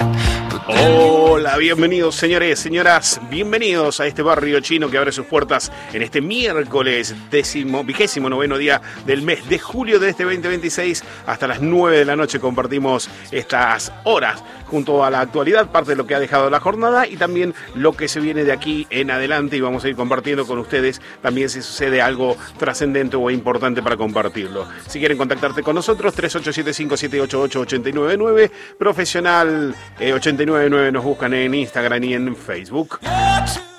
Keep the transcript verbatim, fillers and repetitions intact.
Hola, bienvenidos señores, señoras, bienvenidos a este barrio chino que abre sus puertas en este miércoles décimo, vigésimo noveno día del mes de julio de este veinte veintiséis. Hasta las nueve de la noche compartimos estas horas junto a la actualidad, parte de lo que ha dejado la jornada y también lo que se viene de aquí en adelante, y vamos a ir compartiendo con ustedes también si sucede algo trascendente o importante para compartirlo. Si quieren contactarte con nosotros, tres ocho siete cinco siete ocho ocho ocho nueve nueve, profesional eh, ochenta y nueve nueve nos buscan en Instagram y en Facebook.